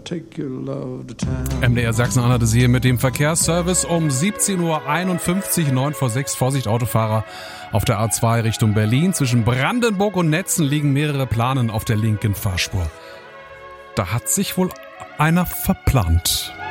take your love to town. MDR Sachsen-Anhalt ist hier mit dem Verkehrsservice um 17:51 Uhr, 9 vor 6. Vorsicht Autofahrer auf der A2 Richtung Berlin. Zwischen Brandenburg und Netzen liegen mehrere Planen auf der linken Fahrspur. Da hat sich wohl einer verplant.